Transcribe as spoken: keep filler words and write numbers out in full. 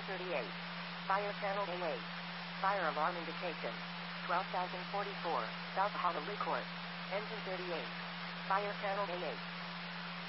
Engine thirty-eight. Fire channel A eight. Fire alarm indication. twelve thousand forty-four. South Honolulu Court. Engine thirty-eight. Fire channel A eight.